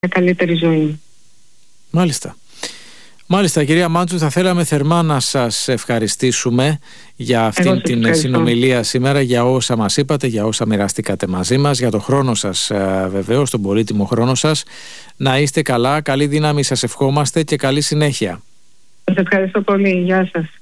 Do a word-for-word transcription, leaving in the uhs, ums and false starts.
καλύτερη ζωή. Μάλιστα. Μάλιστα, κυρία Μάντσου, θα θέλαμε θερμά να σας ευχαριστήσουμε για αυτήν την ευχαριστώ. συνομιλία σήμερα, για όσα μας είπατε, για όσα μοιραστήκατε μαζί μας, για το χρόνο σας βεβαίως, τον πολύτιμο χρόνο σας. Να είστε καλά, καλή δύναμη σας ευχόμαστε και καλή συνέχεια. Σας ευχαριστώ πολύ. Γεια σας.